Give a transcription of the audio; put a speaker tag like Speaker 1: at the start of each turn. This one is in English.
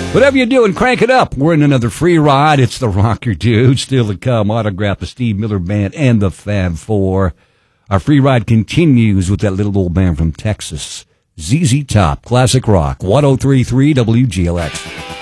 Speaker 1: Whatever you're doing, crank it up. We're in another free ride. It's the Rocker Dude. Still to come. Autograph the Steve Miller Band and the Fab Four. Our free ride continues with that little old band from Texas. ZZ Top. Classic rock. 103.3 WGLX.